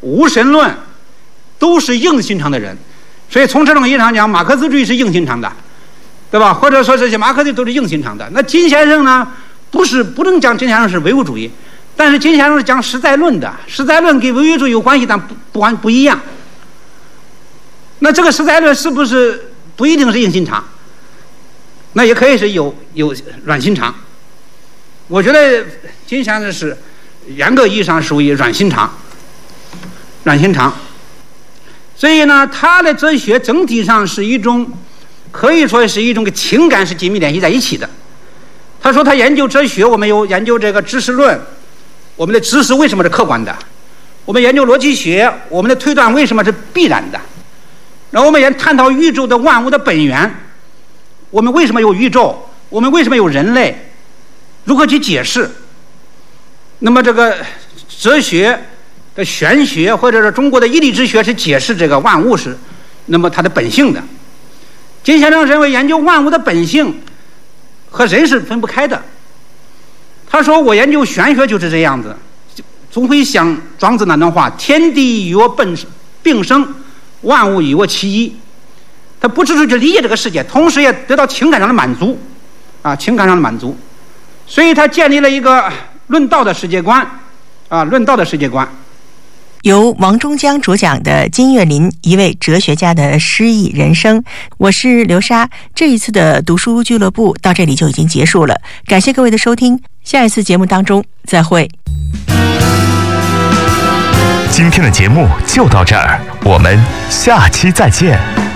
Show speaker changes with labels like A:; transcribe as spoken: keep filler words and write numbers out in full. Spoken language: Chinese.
A: 无神论都是硬心肠的人。所以从这种意义上讲，马克思主义是硬心肠的，对吧？或者说这些马克思都是硬心肠的。那金先生呢，不是不能讲金先生是唯物主义，但是金先生是讲实在论的，实在论跟唯物主义有关系，但不不完不一样。那这个实在论是不是不一定是硬心肠？那也可以是有有软心肠。我觉得金先生是严格意义上属于软心肠，软心肠。所以呢，他的哲学整体上是一种，可以说是一种跟情感是紧密联系在一起的。他说他研究哲学，我们有研究这个知识论，我们的知识为什么是客观的？我们研究逻辑学，我们的推断为什么是必然的？然后我们也探讨宇宙的万物的本源，我们为什么有宇宙？我们为什么有人类？如何去解释？那么这个哲学的玄学，或者是中国的义理之学，是解释这个万物是那么它的本性的。金先生认为研究万物的本性和人是分不开的。他说我研究玄学就是这样子，总会想庄子那段话：天地与我本并生，万物与我其一。他不只是去理解这个世界，同时也得到情感上的满足啊，情感上的满足。所以他建立了一个论道的世界观啊，论道的世界观。
B: 由王中江主讲的金岳霖一位哲学家的诗意人生，我是刘莎。这一次的读书俱乐部到这里就已经结束了，感谢各位的收听，下一次节目当中再会。
C: 今天的节目就到这儿，我们下期再见。